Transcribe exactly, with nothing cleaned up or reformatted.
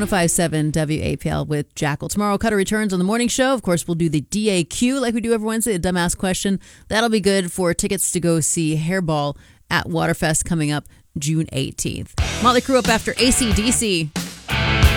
oh five point seven W A P L with Jackal. Tomorrow, Cutter returns on the morning show. Of course, we'll do the D A Q like we do every Wednesday, a dumbass question. That'll be good for tickets to go see Hairball at Waterfest coming up June eighteenth. Motley Crue up after A C D C.